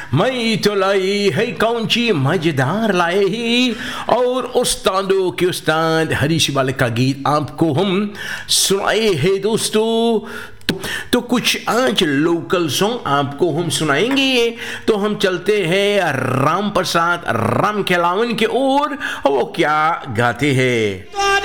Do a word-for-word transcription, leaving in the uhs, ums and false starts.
मैं तो लाई है कौन-सी मजेदार लाए ही, और उस्तादों के उस्ताद हरीश वाले का गीत आपको हम सुनाए हैं दोस्तों। तो, तो कुछ आज लोकल सॉन्ग आपको हम सुनाएंगे। तो हम चलते हैं राम प्रसाद राम खेलावन के ओर, वो क्या गाते हैं।